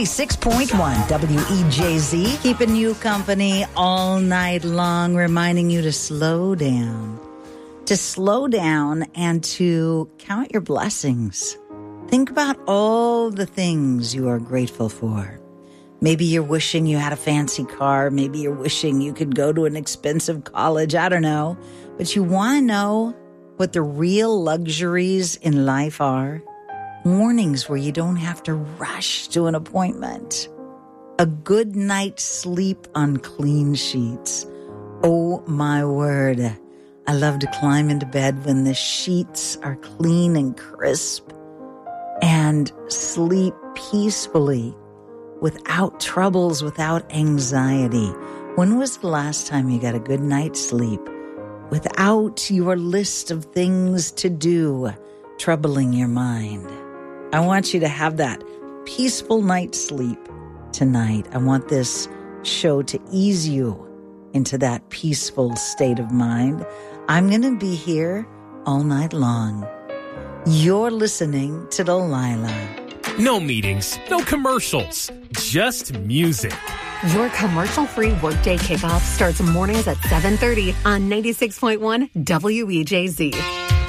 96.1 WEJZ, keeping you company all night long, reminding you to slow down. To slow down and to count your blessings. Think about all the things you are grateful for. Maybe you're wishing you had a fancy car. Maybe you're wishing you could go to an expensive college. I don't know. But you want to know what the real luxuries in life are? Mornings where you don't have to rush to an appointment. A good night's sleep on clean sheets. Oh, my word. I love to climb into bed when the sheets are clean and crisp and sleep peacefully without troubles, without anxiety. When was the last time you got a good night's sleep without your list of things to do troubling your mind? I want you to have that peaceful night's sleep tonight. I want this show to ease you into that peaceful state of mind. I'm going to be here all night long. You're listening to Delilah. No meetings, no commercials, just music. Your commercial-free workday kickoff starts mornings at 7:30 on 96.1 WEJZ.